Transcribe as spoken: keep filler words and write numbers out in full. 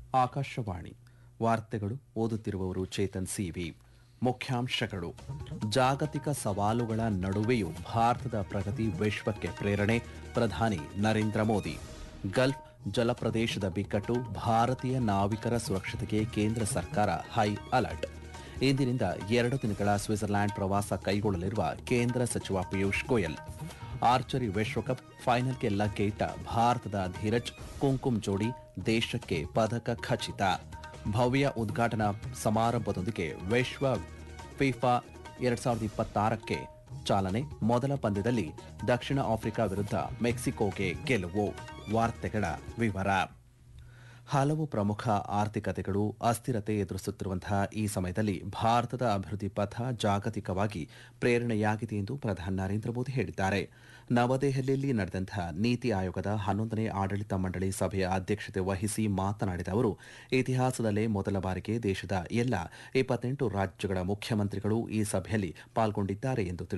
ಆಕಾಶವಾಣಿ ವಾರ್ತೆಗಳು ಓದುತ್ತಿರುವವರು ಚೇತನ್ ಸಿವಿ. ಮುಖ್ಯಾಂಶಗಳು: ಜಾಗತಿಕ ಸವಾಲುಗಳ ನಡುವೆಯೂ ಭಾರತದ ಪ್ರಗತಿ ವಿಶ್ವಕ್ಕೆ ಪ್ರೇರಣೆ, ಪ್ರಧಾನಿ ನರೇಂದ್ರ ಮೋದಿ. ಗಲ್ಫ್ ಜಲಪ್ರದೇಶದ ಬಿಕ್ಕಟ್ಟು, ಭಾರತೀಯ ನಾವಿಕರ ಸುರಕ್ಷತೆಗೆ ಕೇಂದ್ರ ಸರ್ಕಾರ ಹೈ ಅಲರ್ಟ್. ಇಂದಿನಿಂದ ಎರಡು ದಿನಗಳ ಸ್ವಿಟ್ಜರ್ಲ್ಯಾಂಡ್ ಪ್ರವಾಸ ಕೈಗೊಳ್ಳಲಿರುವ ಕೇಂದ್ರ ಸಚಿವ ಪಿಯೂಷ್ ಗೋಯಲ್. ಆರ್ಚರಿ ವಿಶ್ವಕಪ್ ಫೈನಲ್ಗೆ ಲಗ್ಗೆಯಿಟ್ಟ ಭಾರತದ ಧೀರಜ್ ಕುಂಕುಮ್ ಜೋಡಿ ದೇಶಕ್ಕೆ ಪದಕ ಖಚಿತ. ಭವ್ಯ ಉದ್ಘಾಟನಾ ಸಮಾರಂಭದೊಂದಿಗೆ ವಿಶ್ವ ಫಿಫಾ ಎರಡ್ ಸಾವಿರದ ಇಪ್ಪತ್ತಾರಕ್ಕೆ ಚಾಲನೆ. ಮೊದಲ ಪಂದ್ಯದಲ್ಲಿ ದಕ್ಷಿಣ ಆಫ್ರಿಕಾ ವಿರುದ್ಧ ಮೆಕ್ಸಿಕೋಗೆ ಗೆಲುವು. ವಾರ್ತೆಗಳ ವಿವರ. ಹಲವು ಪ್ರಮುಖ ಆರ್ಥಿಕತೆಗಳು ಅಸ್ಥಿರತೆ ಎದುರಿಸುತ್ತಿರುವಂತಹ ಈ ಸಮಯದಲ್ಲಿ ಭಾರತದ ಅಭಿವೃದ್ಧಿ ಪಥ ಜಾಗತಿಕವಾಗಿ ಪ್ರೇರಣೆಯಾಗಿದೆ ಎಂದು ಪ್ರಧಾನಿ ನರೇಂದ್ರ ಮೋದಿ ಹೇಳಿದ್ದಾರೆ. ನವದೆಹಲಿಯಲ್ಲಿ ನಡೆದಂತಹ ನೀತಿ ಆಯೋಗದ ಹನ್ನೊಂದನೇ ಆಡಳಿತ ಮಂಡಳಿ ಸಭೆಯ ಅಧ್ಯಕ್ಷತೆ ವಹಿಸಿ ಮಾತನಾಡಿದ ಅವರು, ಇತಿಹಾಸದಲ್ಲೇ ಮೊದಲ ಬಾರಿಗೆ ದೇಶದ ಎಲ್ಲ ಇಪ್ಪತ್ತೆಂಟು ರಾಜ್ಯಗಳ ಮುಖ್ಯಮಂತ್ರಿಗಳು ಈ ಸಭೆಯಲ್ಲಿ ಪಾಲ್ಗೊಂಡಿದ್ದಾರೆ ಎಂದು ತಿಳಿಸಿದರು.